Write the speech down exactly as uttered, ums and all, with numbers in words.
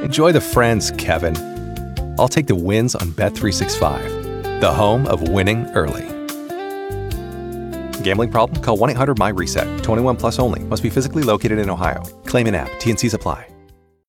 Enjoy the friends, Kevin. I'll take the wins on Bet three sixty-five, the home of winning early. Gambling problem? Call one eight hundred M Y RESET. twenty-one plus only. Must be physically located in Ohio. Claim in app. T N Cs apply.